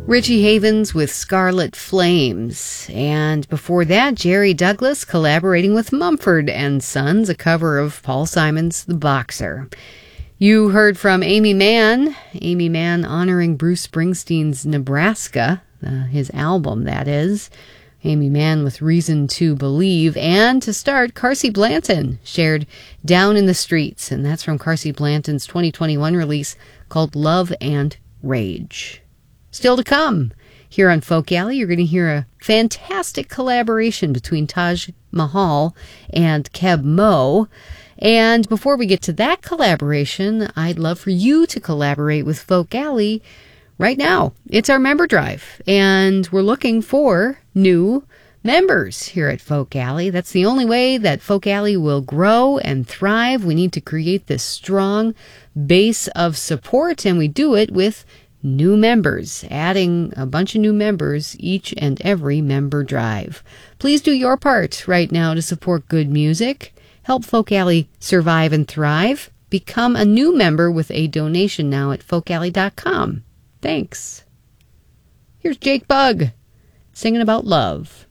Richie Havens with Scarlet Flames. And before that, Jerry Douglas collaborating with Mumford & Sons, a cover of Paul Simon's The Boxer. You heard from Amy Mann honoring Bruce Springsteen's Nebraska, his album, that is. Amy Mann with Reason to Believe. And to start, Carsey Blanton shared Down in the Streets, and that's from Carsey Blanton's 2021 release called Love and Rage. Still to come, here on Folk Alley, you're going to hear a fantastic collaboration between Taj Mahal and Keb Mo. And before we get to that collaboration, I'd love for you to collaborate with Folk Alley right now. It's our member drive, and we're looking for new members here at Folk Alley. That's the only way that Folk Alley will grow and thrive. We need to create this strong base of support, and we do it with new members, adding a bunch of new members each and every member drive. Please do your part right now to support good music. Help Folk Alley survive and thrive. Become a new member with a donation now at folkalley.com. Thanks. Here's Jake Bugg singing about love.